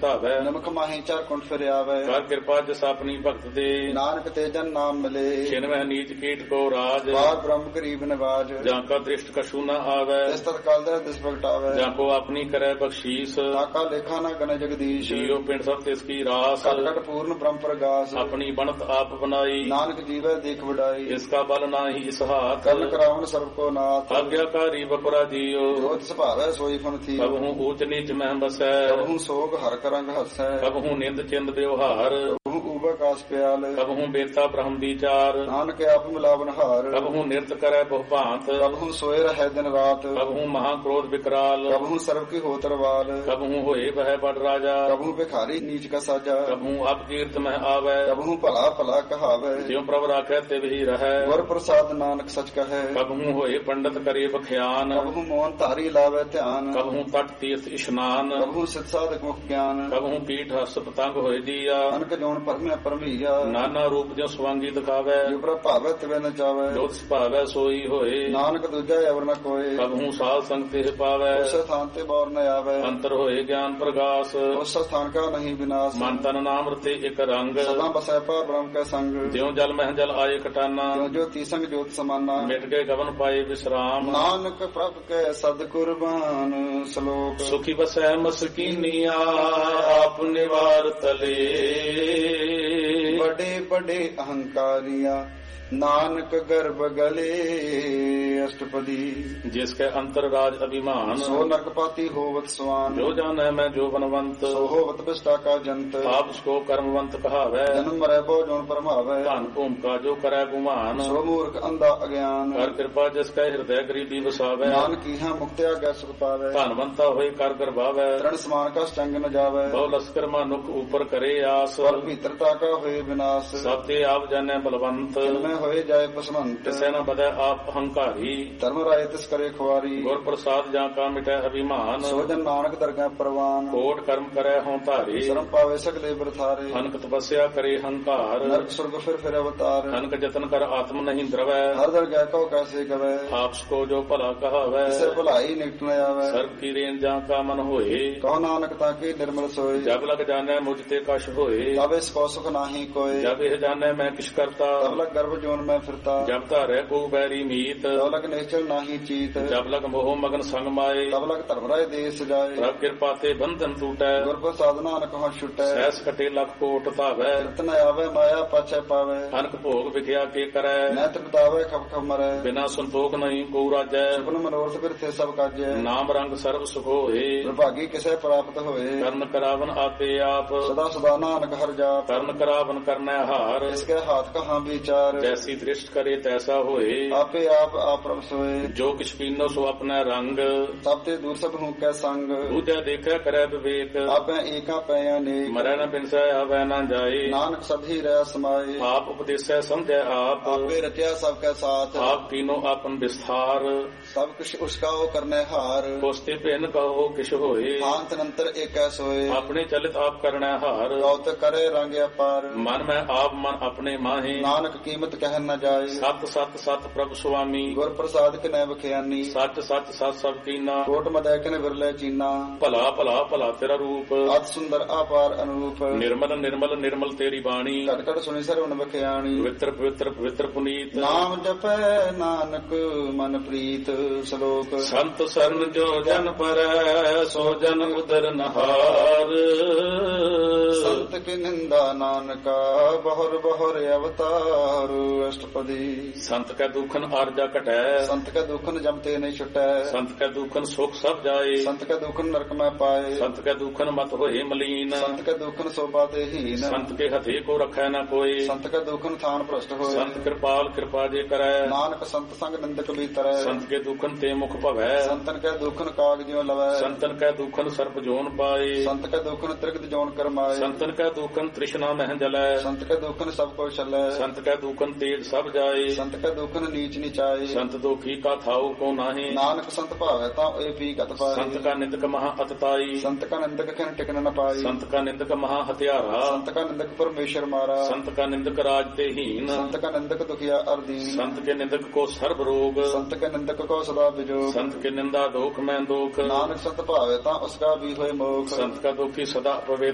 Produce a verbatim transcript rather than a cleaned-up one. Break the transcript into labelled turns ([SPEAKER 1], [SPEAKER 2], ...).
[SPEAKER 1] ਧਾਵੈ।
[SPEAKER 2] ਨਮਕ ਮਾਹੀ ਚਾਰ ਕੁੰਡ ਫਿਰ ਆਵੇ।
[SPEAKER 1] ਕਰ ਕਿਰਪਾ ਜਿਸ ਆਪਣੀ ਭਗਤ ਦੇ।
[SPEAKER 2] ਨਾਨਕ ਤੇ ਜਨ ਨਾਮ ਮਿਲੇ।
[SPEAKER 1] ਛਿਨਵਹਿ ਨੀਚ ਕੀਟ ਕੋ ਰਾਜ।
[SPEAKER 2] ਬਾਰ ਬ੍ਰਹਮ ਗਰੀਬ ਨਿਵਾਜ।
[SPEAKER 1] ਜਾਂ ਕਾ ਦ੍ਰਿਸ਼ਟ ਕਛੂ ਨ ਆਵੈ।
[SPEAKER 2] ਇਸ ਤਤਕਾਲ ਦਾ ਦਿਸ ਪ੍ਰਗਟਾਵੇ।
[SPEAKER 1] ਜਾਂ ਕੋ ਆਪਣੀ ਕਰੈ ਬਖਸ਼ੀਸ।
[SPEAKER 2] ਤਾਕਾ ਲੇਖਾ ਨਾ ਗਣੇ ਜਗਦੀਸ਼।
[SPEAKER 1] ਜੀਰੋ ਪਿੰਡ ਸਭ ਤਿਸ ਕੀ ਰਾਸ।
[SPEAKER 2] ਘਟ ਘਟ ਪੂਰਨ ਬ੍ਰਹਮ ਪ੍ਰਗਾਸ।
[SPEAKER 1] ਆਪਣੀ ਬਣਤ ਆਪ ਬਨਾਈ।
[SPEAKER 2] ਨਾਨਕ ਜੀਵੈ ਦੇਖ ਵਡਾਈ।
[SPEAKER 1] ਇਸ ਕਾ ਬਲ ਨਾਹੀ ਇਸ ਹਾਥ।
[SPEAKER 2] ਕਰਨ ਕਰਾਵਨ ਸਰਬ ਕੋ ਨਾਥ।
[SPEAKER 1] ਆਗਿਆਕਾਰੀ ਬਪੁਰਾ ਜੀਓ।
[SPEAKER 2] ਜੋ ਤਿਸ ਭਾਵੈ ਸੋਈ ਫਨ ਥੀ।
[SPEAKER 1] ਕਬਹੂ ਊਚ ਨੀਚ ਮਹਿ ਬਸੈ।
[SPEAKER 2] ਕਬਹੂ ਸੋਗ ਹਰ ਕਰੰਗ ਹਸੈ।
[SPEAKER 1] ਕਬਹੂ ਨਿੰਦ ਚਿੰਦ ਵਿਵਹਾਰ।
[SPEAKER 2] ਕਬਹੂ ਊਬਕਾਸ ਪਿਆਲ।
[SPEAKER 1] ਕਬਹੂ ਬੇਤਾ ਬ੍ਰਹਮ ਵਿਚਾਰ।
[SPEAKER 2] ਨਾਨਕ ਆਪ ਮਿਲਾਵਨ ਹਾਰ।
[SPEAKER 1] ਕਬਹੂ ਨਿਰਤ ਕਰੈ ਬਹੁ ਭਾਂਤ।
[SPEAKER 2] ਕਬਹੂ ਸੋਏ ਰਹਿ ਦਿਨ ਰਾਤ।
[SPEAKER 1] ਕਬਹੂ ਮਹਾ ਕ੍ਰੋਧ ਵਿਕਰਾਲ।
[SPEAKER 2] ਕਬਹੂ ਸਰਬ ਕੀ ਹੋਤ ਰਵਾਲ।
[SPEAKER 1] ਕਬਹੂ ਹੋਏ ਬਹਿ ਬੜ ਰਾਜਾ।
[SPEAKER 2] ਕਬਹੂ ਭਿਖਾਰੀ ਨੀਚ ਕਾ ਸਾਜਾ।
[SPEAKER 1] ਕਬਹੂ ਅਪਕੀਰਤ ਮਹਿ ਆਵੈ।
[SPEAKER 2] ਕਬਹੂ ਭਲਾ ਭਲਾ ਕਹਾਵੇ।
[SPEAKER 1] ਜਿਉ ਪ੍ਰਭ ਰਾਖੈ ਤਿਵ ਹੀ ਰਹੈ।
[SPEAKER 2] ਗੁਰ ਪ੍ਰਸਾਦ ਨਾਨਕ ਸਚ ਕਹੈ।
[SPEAKER 1] ਕਬਹੂ ਹੋਏ ਪੰਡਤ ਕਰੇ ਬਖਿਆਨ।
[SPEAKER 2] ਕਬਹੂ ਮੋਹਨ ਧਾਰੀ ਲਾਵੇ ਧਿਆਨ।
[SPEAKER 1] ਕਬਹੂ ਤਟ ਤੀਰਥ ਇਸ਼ਨਾਨ।
[SPEAKER 2] ਕਬਹੂ ਸਿਧ ਸਾਧਕ ਮੁਖ ਗਿਆਨ।
[SPEAKER 1] ਕਬਹੂ ਪੀਠ ਹਸ ਪਤੰਗ ਹੋਏ ਦੀਆ।
[SPEAKER 2] ਅਨਕ ਜੋਨ ਪਰਮੇ ਪਰਮੀਆ।
[SPEAKER 1] ਨਾਨਾ ਰੂਪ ਜੋ ਸਵਾਂਗੀ ਦਿਖਾਵੈ।
[SPEAKER 2] ਜੋ ਪ੍ਰਭ ਭਾਵੈ ਤਿਵੇਂ ਨ ਚਾਵੈ।
[SPEAKER 1] ਜੋ ਤਿਸ ਭਾਵੈ ਸੋਈ ਹੋਏ।
[SPEAKER 2] ਨਾਨਕ ਦੂਜਾ ਅਵਰ ਨ ਕੋਏ।
[SPEAKER 1] ਕਬਹੂ ਸਾਧ ਸੰਗ ਤੇ ਪਾਵੈ।
[SPEAKER 2] ਉਸ ਸਥਾਨ ਤੇ ਬੌਰ ਨ ਆਵੈ।
[SPEAKER 1] ਅੰਤਰ ਹੋਏ ਗਿਆਨ ਪ੍ਰਗਾਸ।
[SPEAKER 2] ਉਸ ਸਥਾਨ ਕਾ ਨਹੀਂ ਵਿਨਾਸ਼।
[SPEAKER 1] ਮਨ ਤਨ ਨਾਮ ਰਤੇ ਇਕ ਰੰਗ।
[SPEAKER 2] ਸਦਾ ਬਸੈ ਪਰ ਬ੍ਰਹਮ ਕੈ ਸੰਗ।
[SPEAKER 1] ਜਿਉ ਜਲ ਮਹਿ ਜਲ ਆਏ ਕਟਾਨਾ।
[SPEAKER 2] ਜਿਉ ਜੋਤੀ ਸੰਗ ਜੋਤ ਸਮਾਨਾ।
[SPEAKER 1] ਮਿਟ ਗਏ ਗਵਨ ਪਾਏ ਵਿਸਰਾਮ।
[SPEAKER 2] ਨਾਨਕ ਪ੍ਰਭ ਕੈ ਸਦ ਕੁਰਬਾਨ। ਸ਼ਲੋਕ
[SPEAKER 1] ਸੁਖੀ ਬਸੈ ਮਸਕੀਨੀਆ ਆਪ ਨਿਵਾਰ ਤਲੇ।
[SPEAKER 2] ਬੜੇ ਬੜੇ ਅਹੰਕਾਰੀਆਂ ਨਾਨਕ ਗਰਭ ਗਲੇ। ਅਸ਼ਟਪਦੀ
[SPEAKER 1] ਜਿਸ ਕੈ ਅੰਤਰ ਰਾਜ ਅਭਿਮਾਨ।
[SPEAKER 2] ਸੋ ਨਰਕਪਾਤੀ ਹੋਵਤ ਸਵਾਨ।
[SPEAKER 1] ਜੋ ਜਾਣੈ ਮੈਂ ਜੋ ਬਨਵੰਤ।
[SPEAKER 2] ਸੋ ਹੋਵਤ ਬਿਸਟਾ ਕਾ ਜੰਤ।
[SPEAKER 1] ਆਪ ਸਕੋ ਕਰਮਵੰਤ ਕਹਾਵੈ।
[SPEAKER 2] ਜਨਮ ਮਰੈ ਬੋ ਜੋਨ ਪਰਮਾਵੈ।
[SPEAKER 1] ਧਨ ਭੂਮਿਕਾ ਜੋ ਕਰੈ ਗੁਮਾਨ।
[SPEAKER 2] ਸੋ ਮੂਰਖ ਅੰਧਾ ਅਗਿਆਨ।
[SPEAKER 1] ਕਰ ਕਿਰਪਾ ਜਿਸ ਕੈ ਹਿਰਦੈ ਗਰੀਬੀ ਵਸਾਵੈ।
[SPEAKER 2] ਨਾਨਕੀਹਾ ਮੁਕਤਿਆ ਗੈ ਸੁਖ ਪਾਵੈ।
[SPEAKER 1] ਧਨਵੰਤਾ ਹੋਏ ਕਰ ਗਰਭਾਵੈ।
[SPEAKER 2] ਤ੍ਰਣ ਸਮਾਨ ਕਾ ਚੰਗ ਨ ਜਾਵੈ।
[SPEAKER 1] ਬਹੁ ਲਸਕਰ ਮਨੁਖ ਉਪਰ ਕਰੇ ਆਸ।
[SPEAKER 2] ਪਰ ਭੀਤਰਤਾ ਕਾ ਹੋਏ ਵਿਨਾਸ਼।
[SPEAKER 1] ਸਭ ਤੇ ਆਪ ਜਾਣੈ ਬਲਵੰਤ।
[SPEAKER 2] ਮੈਂ ਹੋਏ ਜਾਏ ਪਸਵੰਤ।
[SPEAKER 1] ਤਿਸੈ ਨ ਬਦੈ ਆਪ ਹੰਕਾਰੀ।
[SPEAKER 2] ਧਰਮ ਰਾਏ ਤਿਸ ਕਰੇ ਖੁਆਰੀ।
[SPEAKER 1] ਗੁਰ ਪ੍ਰਸਾਦ ਜਾਂ ਕਾ ਮਿਟੈ ਅਭਿਮਾਨ।
[SPEAKER 2] ਸੋ ਜਨ ਨਾਨਕ ਦਰਗਹਿ ਪ੍ਰਵਾਨ।
[SPEAKER 1] ਕੋਟ ਕਰਮ ਕਰੈ ਹਉ ਧਾਰੇ।
[SPEAKER 2] ਸ਼ਰਮ ਪਾਵੇ ਸਗਲੇ ਬਰਥਾਰੇ।
[SPEAKER 1] ਅਨਕ ਤਪੱਸਿਆ ਕਰੇ ਹੰਕਾਰ।
[SPEAKER 2] ਨਰਕ ਸੁਰਗ ਫਿਰ ਫਿਰ ਅਵਤਾਰ।
[SPEAKER 1] ਅਨਕ ਜਤਨ ਕਰ ਆਤਮ ਨਹੀਂ ਦਰਵੈ।
[SPEAKER 2] ਹਰ ਦਰਗਹਿ ਕਉ ਕੈਸੇ ਗਵੈ।
[SPEAKER 1] ਆਪਸ ਕੋ ਜੋ ਭਲਾ ਕਹਾਵੈ।
[SPEAKER 2] ਕਿਸੇ ਭਲਾਈ ਨਿਕਟ ਨ ਆਵੈ।
[SPEAKER 1] ਸਰਬ ਕੀ ਰੇਨ ਜਾਂ ਕਾ ਮਨ ਹੋਏ।
[SPEAKER 2] ਕਹੋ ਨਾਨਕ ਤਾਂ ਕੀ ਨਿਰਮਲ ਸੋਏ।
[SPEAKER 1] ਜਬ ਲਗ ਜਾਣੈ ਮੁਝ ਤੇ ਕਛ ਹੋਏ।
[SPEAKER 2] ਤਬ ਇਸ ਕੋ ਸੁਖ ਨਾਹੀ ਕੋਏ।
[SPEAKER 1] ਜਬ ਇਹ ਜਾਣੈ ਮੈਂ ਕਿਛ ਕਰਤਾ।
[SPEAKER 2] ਤਬ ਲਗ ਗਰਭ ਜੋਨ ਮੈਂ ਫਿਰਤਾ।
[SPEAKER 1] ਜਬ ਧਾਰੈ ਕੋ ਬੈਰੀ ਮੀਤ।
[SPEAKER 2] ਤਬ ਲਗ ਨਿਸ਼ਚਲ ਨਾਹੀ ਚੀਤ।
[SPEAKER 1] ਜਬ ਲਗ ਮੋਹ ਮਗਨ ਸੰਗ ਮਾਏ।
[SPEAKER 2] ਤਬ ਲਗ ਧਰਮ ਰਾਏ ਦੇਸ ਜਾਏ।
[SPEAKER 1] ਪ੍ਰਭ ਕਿਰਪਾ ਤੇ ਬੰਧਨ ਟੂਟੈ।
[SPEAKER 2] ਗੁਰ ਪ੍ਰਸਾਦ ਨਾਨਕ ਹਉ ਛੁਟੈ।
[SPEAKER 1] ਸਹਿਸ ਕਟੇ ਲੱਖ ਕੋਟ ਧਾਵੈ।
[SPEAKER 2] ਰਤਨ ਆਵੇ ਮਾਇਆ ਪਾਛੈ ਪਾਵੇ।
[SPEAKER 1] ਅਨਕ ਭੋਗ ਵਿਖਿਆ ਕੇ ਕਰੈ।
[SPEAKER 2] ਨੈ ਤ੍ਰਿਪਤਾਵੇ ਖਪ ਖਪ ਮਰੈ।
[SPEAKER 1] ਬਿਨਾ ਸੰਤੋਖ ਨਹੀਂ ਕੋ ਰਾਜੈ।
[SPEAKER 2] ਸੁਪਨ ਮਨੋਰਥ ਬਿਰਥੇ ਸਭ ਕਾਜੈ।
[SPEAKER 1] ਨਾਮ ਰੰਗ ਸਰਬ ਸੁਖ ਹੋਏ।
[SPEAKER 2] ਵਿਭਾਗੀ ਕਿਸੇ ਪ੍ਰਾਪਤ ਹੋਏ।
[SPEAKER 1] ਕਰਨ ਕਰਾਵਨ ਆਪੇ ਆਪ।
[SPEAKER 2] ਸਦਾ ਸਦਾ ਨਾਨਕ ਹਰਿ ਜਾਪ।
[SPEAKER 1] ਕਰਨ ਕਰਾਵਨ ਕਰਨੈ ਹਾਰ।
[SPEAKER 2] ਇਸਕੇ ਹਾਥ ਕਹਾਂ ਵਿਚਾਰ।
[SPEAKER 1] ਜੈਸੀ ਦ੍ਰਿਸ਼ਟ ਕਰੇ ਤੈਸਾ ਹੋਏ।
[SPEAKER 2] ਆਪੇ ਆਪ ਆਪਰਮ ਸੋਏ।
[SPEAKER 1] ਜੋ ਕਿਛ ਪੀਨੋ ਸੋ ਆਪਣਾ ਰੰਗ।
[SPEAKER 2] ਸਭ ਤੇ ਦੂਰ ਸਭ ਹੂੰ ਕੈ ਸੰਗ।
[SPEAKER 1] ਦੂਜਾ ਦੇਖੈ ਕਰੈ ਵਿਵੇਕ।
[SPEAKER 2] ਆਪੈ ਏਕਾ ਪੈ ਅਨੇਕ।
[SPEAKER 1] ਮਰੈ ਨ ਬਿਨਸੈ ਆਵੈ ਨ ਜਾਏ।
[SPEAKER 2] ਨਾਨਕ ਸਭੀ ਰਹਿ ਸਮਾਏ।
[SPEAKER 1] ਆਪ ਉਪਦੇਸੈ ਸਮਝੈ ਆਪ।
[SPEAKER 2] ਆਪੇ ਰਚਿਆ ਸਭ ਕੈ ਸਾਥ।
[SPEAKER 1] ਆਪ ਕੀਨੋ ਆਪਨ ਵਿਸਥਾਰ।
[SPEAKER 2] ਸਭ ਕੁਛ ਉਸਕਾ ਉਹ ਕਰਨੇ ਹਾਰ।
[SPEAKER 1] ਕੋਸਤੇ ਭਿੰਨ ਕਹੋ ਕਿਛ ਹੋਏ।
[SPEAKER 2] ਹਾਂਤ ਨੰਤਰ ਏਕੈ ਸੋਏ।
[SPEAKER 1] ਆਪਣੇ ਚਲਿਤ ਆਪ ਕਰਣੈ ਹਾਰ।
[SPEAKER 2] ਗੌਤ ਕਰੇ ਰੰਗ ਅਪਾਰ।
[SPEAKER 1] ਮਨ ਮੈਂ ਆਪ ਮਨ ਆਪਣੇ ਮਾਹੇ।
[SPEAKER 2] ਨਾਨਕ ਕੀਮਤ ਕਹਿ ਨ ਜਾਏ।
[SPEAKER 1] ਸਤ ਸਤ ਸਤ ਪ੍ਰਭ ਸੁਆਮੀ।
[SPEAKER 2] ਗੁਰ ਪ੍ਰਸਾਦ ਕਿਨੈ ਬਖਿਆਨੀ।
[SPEAKER 1] ਸੱਚ ਸੱਚ ਸਤ ਸਭ ਕੀਨਾ।
[SPEAKER 2] ਕੋਟ ਮਦੈ ਕਿਨ ਵਿਰਲੇ ਚੀਨਾ।
[SPEAKER 1] ਭਲਾ ਭਲਾ ਭਲਾ ਤੇਰਾ ਰੂਪ।
[SPEAKER 2] ਅਤ ਸੁੰਦਰ ਆਪਾਰ ਅਨੂਪ।
[SPEAKER 1] ਨਿਰਮਲ ਨਿਰਮਲ ਨਿਰਮਲ ਤੇਰੀ ਬਾਣੀ।
[SPEAKER 2] ਘਟ ਘਟ ਸੁਣੀ ਸਰਵਣ ਬਖਿਆਣੀ।
[SPEAKER 1] ਪਵਿੱਤਰ ਪਵਿੱਤਰ ਪਵਿੱਤਰ ਪੁਨੀਤ।
[SPEAKER 2] ਨਾਮ ਜਪੈ ਨਾਨਕ ਮਨ ਪ੍ਰੀਤ। ਸ਼ਲੋਕ
[SPEAKER 1] ਸੰਤ ਸਰਨ ਜੋ ਜਨ ਪਰੈ ਸੋ ਜਨ ਉਦਰ ਨਹਾਰ।
[SPEAKER 2] ਸੰਤ ਕੀ ਨਿੰਦਾ ਨਾਨਕਾ ਬਹੁਰ ਬਹੁਰ ਅਵਤਾਰ। ਅਸ਼ਟਪਦੀ
[SPEAKER 1] ਸੰਤ ਕੈ ਦੁਖਨ ਆਰਜਾ ਘਟੈ।
[SPEAKER 2] ਸੰਤ ਕੈ ਦੁਖਨ ਜਮ ਤੇ ਨਹੀਂ ਛੁਟੈ।
[SPEAKER 1] ਸੰਤ ਕੈ ਦੁਖਨ ਸੁਖ ਸਭ ਜਾਏ।
[SPEAKER 2] ਸੰਤ ਕੈ ਦੁਖਨ ਨਰਕ ਮੈਂ ਪਾਏ।
[SPEAKER 1] ਸੰਤ ਕੈ ਦੁਖਨ ਮਤ ਹੋਏ ਮਲੀਨ।
[SPEAKER 2] ਸੰਤ ਕੈ ਦੁਖਨ ਸੋਭਾ ਤੇ ਹੀਨ।
[SPEAKER 1] ਸੰਤ ਕੇ ਹਥੇ ਕੋ ਰਖੈ ਨ ਕੋਈ।
[SPEAKER 2] ਸੰਤ ਕੈ ਦੁਖਨ ਥਾਨ ਭ੍ਰਸ਼ਟ ਹੋਏ।
[SPEAKER 1] ਸੰਤ ਕਿਰਪਾਲ ਕਿਰਪਾ ਜੇ ਕਰੈ।
[SPEAKER 2] ਨਾਨਕ ਸੰਤ ਸੰਗ ਨਿੰਦਕ ਵੀ ਤਰੈ।
[SPEAKER 1] ਸੰਤ ਕੇ ਦੁਖਨ ਤੇ ਮੁਖ ਭਵੈ।
[SPEAKER 2] ਸੰਤਨ ਕੈ ਦੁਖਨ ਕਾਗ ਜਿਉ ਲਵੈ।
[SPEAKER 1] ਸੰਤਨ ਕੈ ਦੁਖਨ ਸਰਪ ਜੋਨ ਪਾਏ।
[SPEAKER 2] ਸੰਤ ਕੈ ਦੁਖਨ ਤ੍ਰਿਗਤ ਜੋਨ ਕਰਮਾਏ।
[SPEAKER 1] ਸੰਤਨ ਕੈ ਦੁਖਨ ਤ੍ਰਿਸ਼ਨਾ ਮਹਿ ਜਲੈ।
[SPEAKER 2] ਸੰਤ ਕੈ ਦੁਖਨ ਸਭ ਕੋ ਛਲੈ।
[SPEAKER 1] ਸੰਤ ਕੈ ਦੁਖਨ ਤੇਜ ਸਭ ਜਾਏ।
[SPEAKER 2] ਸੰਤ ਕੈ ਦੁਖਨ ਨੀਚ ਨੀਚਾਏ।
[SPEAKER 1] ਸੰਤ ਦੁਖੀ ਕਾ ਥਾਉ ਕੋ ਨਾਹੀ।
[SPEAKER 2] ਨਾਨਕ ਸੰਤ ਭਾਵੈ ਤਾਂ ਏ ਪੀ ਗਤ ਪਾਏ।
[SPEAKER 1] ਸੰਤ ਕਾ ਨਿੰਦਕ ਮਹਾ ਅਤਤਾਈ।
[SPEAKER 2] ਸੰਤ ਕਾ ਨਿੰਦਕ ਕਿਨ ਟਿਕਨ ਨ ਪਾਈ।
[SPEAKER 1] ਸੰਤ ਕਾ ਨਿੰਦਕ ਮਹਾ ਹਥਿਆਰਾ।
[SPEAKER 2] ਸੰਤ ਕਾ ਨਿੰਦਕ ਪਰਮੇਸ਼ਰ ਮਾਰਾ।
[SPEAKER 1] ਸੰਤ ਕਾ ਨਿੰਦਕ ਰਾਜ ਤੇ ਹੀਨ।
[SPEAKER 2] ਸੰਤ ਕਾ ਨਿੰਦਕ ਦੁਖਿਆ ਅਰਦੀਨ।
[SPEAKER 1] ਸੰਤ ਕੇ ਨਿੰਦਕ ਕੋ ਸਰਬ ਰੋਗ।
[SPEAKER 2] ਸੰਤ ਕੇ ਨਿੰਦਕ ਕੋ ਸਦਾ ਵਿਜੋਗ।
[SPEAKER 1] ਸੰਤ ਕੇ ਨਿੰਦਾ ਦੋਖ ਮੈਂ ਦੋਖ।
[SPEAKER 2] ਨਾਨਕ ਸੰਤ ਭਾਵੈ ਤਾਂ ਉਸਕਾ ਵੀ ਹੋਏ ਮੋਖ।
[SPEAKER 1] ਸੰਤ ਕਾ ਦੁਖੀ ਸਦਾ ਪਵੇ